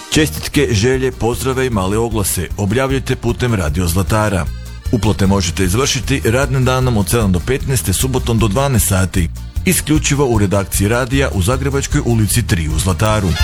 Čestitke, želje, pozdrave i male oglase objavljujte putem Radio Zlatara. Uplate možete izvršiti radnim danom od 7 do 15, subotom do 12 sati, isključivo u redakciji radija u Zagrebačkoj ulici 3 u Zlataru.